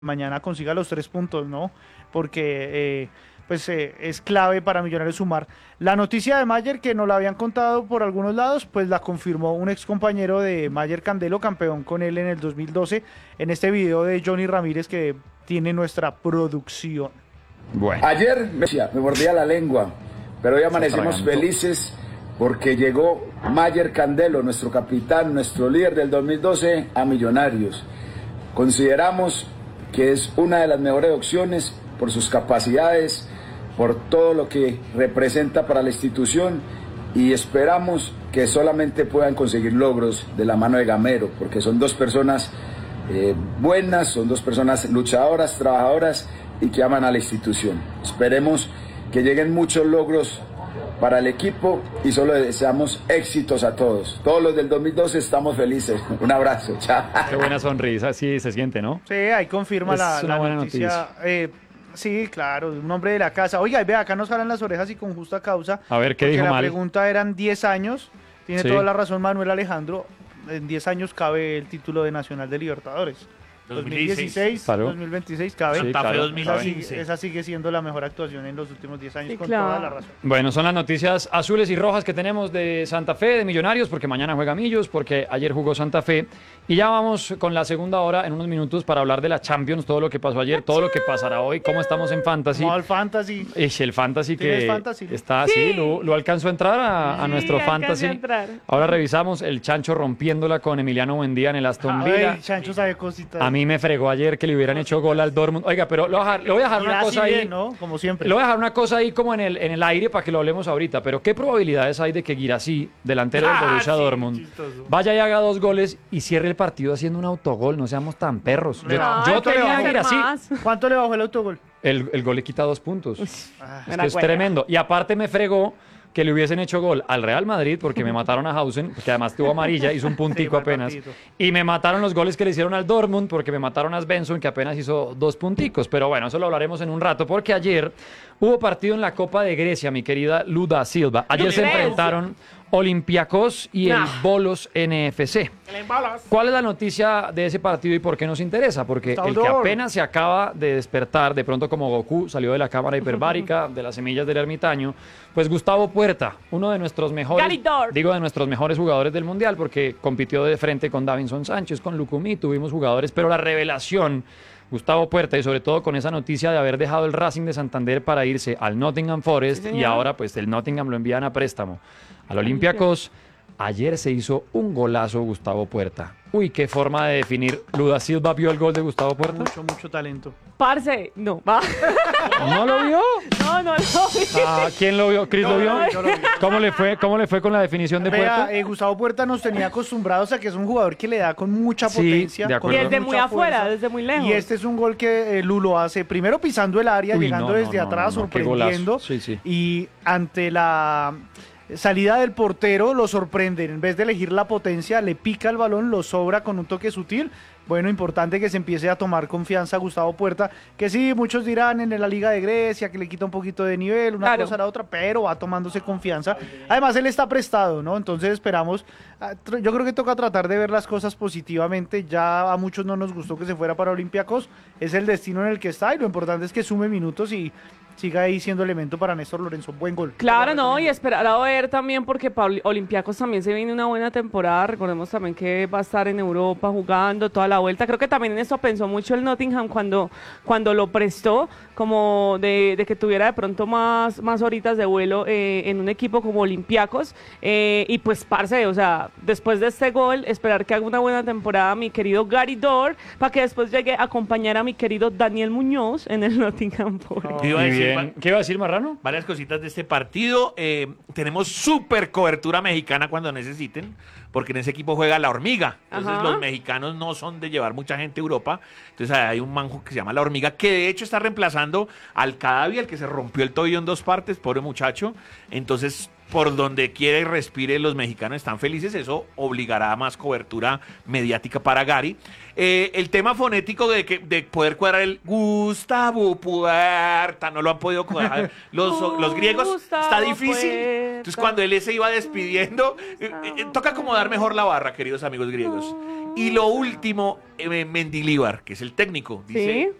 mañana consiga los 3 puntos, ¿no? Porque es clave para Millonarios sumar. La noticia de Mayer, que nos la habían contado por algunos lados, pues la confirmó un ex compañero de Mayer Candelo, campeón con él en el 2012, en este video de Johnny Ramírez que tiene nuestra producción. Bueno. Ayer me mordía la lengua, pero hoy amanecimos felices porque llegó Mayer Candelo, nuestro capitán, nuestro líder del 2012, a Millonarios. Consideramos que es una de las mejores opciones por sus capacidades, por todo lo que representa para la institución, y esperamos que solamente puedan conseguir logros de la mano de Gamero, porque son dos personas buenas, son dos personas luchadoras, trabajadoras y que aman a la institución. Esperemos que lleguen muchos logros para el equipo y solo deseamos éxitos a todos. Todos los del 2012 estamos felices. Un abrazo, chao. Qué buena sonrisa, sí se siente, ¿no? Sí, ahí confirma la buena noticia. Sí, claro, un hombre de la casa. Oiga, ve, acá nos jalan las orejas y con justa causa. A ver, ¿qué dijo la mal? pregunta eran 10 años. Tiene toda la razón Manuel Alejandro. En 10 años cabe el título de Nacional de Libertadores. 2016, claro. 2026 cabe. Sí, Santa Fe 2015. Esa sigue siendo la mejor actuación en los últimos 10 años, sí, con claro. toda la razón. Bueno, son las noticias azules y rojas que tenemos de Santa Fe, de Millonarios, porque mañana juega Millos, porque ayer jugó Santa Fe. Y ya vamos con la segunda hora en unos minutos para hablar de la Champions, todo lo que pasó ayer, todo lo que pasará hoy, cómo estamos en Fantasy. No, el Fantasy. El Fantasy que fantasy? está así, lo alcanzó a entrar a nuestro Fantasy. Ahora revisamos el Chancho rompiéndola con Emiliano Buendía en el Aston Villa. El Chancho sabe cositas. A mí me fregó ayer que le hubieran hecho gol al Dortmund. Oiga, pero le voy a dejar una cosa ahí, ¿no? Como siempre. Le voy a dejar una cosa ahí como en el aire para que lo hablemos ahorita. Pero ¿qué probabilidades hay de que Guirassy, delantero del Borussia Dortmund, chistoso, vaya y haga 2 goles y cierre el partido haciendo un autogol? No seamos tan perros. Yo tenía a Guirassy. ¿Cuánto le bajó el autogol? El gol le quita 2 puntos. Es que es tremendo. Y aparte me fregó que le hubiesen hecho gol al Real Madrid porque me mataron a Hausen, que además tuvo amarilla, hizo un puntico apenas. Y me mataron los goles que le hicieron al Dortmund porque me mataron a Svensson, que apenas hizo 2 punticos. Pero bueno, eso lo hablaremos en un rato porque ayer hubo partido en la Copa de Grecia, mi querida Luda Silva. Ayer se enfrentaron Olympiacos y el Bolos NFC. ¿Cuál es la noticia de ese partido y por qué nos interesa? Porque el que apenas se acaba de despertar, de pronto como Goku salió de la cámara hiperbárica, de las semillas del ermitaño, pues Gustavo Puerta, uno de nuestros mejores, de nuestros mejores jugadores del Mundial, porque compitió de frente con Davinson Sánchez, con Lucumí, tuvimos jugadores, pero la revelación, Gustavo Puerta, y sobre todo con esa noticia de haber dejado el Racing de Santander para irse al Nottingham Forest, y ahora pues el Nottingham lo envían a préstamo al Olympiacos. Ayer se hizo un golazo Gustavo Puerta. Uy, qué forma de definir. Luda Silva vio el gol de Gustavo Puerta. Mucho talento. Parce, no. ¿No lo vio? No lo vi. ¿Quién lo vio? ¿Cris lo vio? Yo lo vi. ¿Cómo le fue con la definición de Puerta? Gustavo Puerta nos tenía acostumbrados a que es un jugador que le da con mucha potencia. De acuerdo. Y desde muy afuera, desde muy lejos. Y este es un gol que Lulo hace primero pisando el área, llegando desde atrás, sorprendiendo. Sí. Y ante la salida del portero lo sorprenden. En vez de elegir la potencia, le pica el balón, lo sobra con un toque sutil. Bueno, importante que se empiece a tomar confianza Gustavo Puerta, que sí, muchos dirán en la Liga de Grecia que le quita un poquito de nivel, una cosa a la otra, pero va tomándose confianza. Además, él está prestado, ¿no? Entonces esperamos, yo creo que toca tratar de ver las cosas positivamente. Ya a muchos no nos gustó que se fuera para Olympiacos, es el destino en el que está y lo importante es que sume minutos y siga ahí siendo elemento para Néstor Lorenzo. Buen gol. Claro, no, y esperar a ver también porque para Olympiacos también se viene una buena temporada. Recordemos también que va a estar en Europa jugando toda la vuelta. Creo que también en eso pensó mucho el Nottingham cuando lo prestó, como de que tuviera de pronto más horitas de vuelo en un equipo como Olympiacos. Y pues, parce, o sea, después de este gol, esperar que haga una buena temporada mi querido Gary Dor, para que después llegue a acompañar a mi querido Daniel Muñoz en el Nottingham Forest. ¿Qué iba a decir, Marrano? Varias cositas de este partido. Tenemos súper cobertura mexicana cuando necesiten, porque en ese equipo juega La Hormiga. Entonces los mexicanos no son de llevar mucha gente a Europa. Entonces hay un manjo que se llama La Hormiga, que de hecho está reemplazando al Cadavi, el que se rompió el tobillo en 2 partes, pobre muchacho. Entonces por donde quiera y respire los mexicanos están felices, eso obligará a más cobertura mediática para Gary. El tema fonético de poder cuadrar el Gustavo Puerta, no lo han podido cuadrar los griegos, Gustavo está difícil. Puerta. Entonces cuando él se iba despidiendo, toca acomodar mejor la barra, queridos amigos griegos. Y lo último, Mendilibar, que es el técnico, dice, ¿Sí?